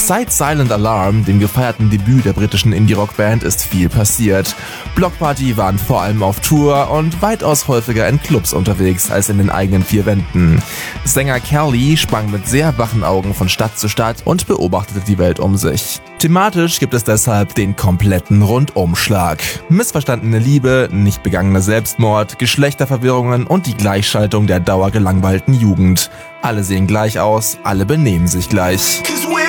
Seit Silent Alarm, dem gefeierten Debüt der britischen Indie-Rock-Band, ist viel passiert. Bloc Party waren vor allem auf Tour und weitaus häufiger in Clubs unterwegs als in den eigenen vier Wänden. Sänger Kelly sprang mit sehr wachen Augen von Stadt zu Stadt und beobachtete die Welt um sich. Thematisch gibt es deshalb den kompletten Rundumschlag. Missverstandene Liebe, nicht begangener Selbstmord, Geschlechterverwirrungen und die Gleichschaltung der dauergelangweilten Jugend. Alle sehen gleich aus, alle benehmen sich gleich.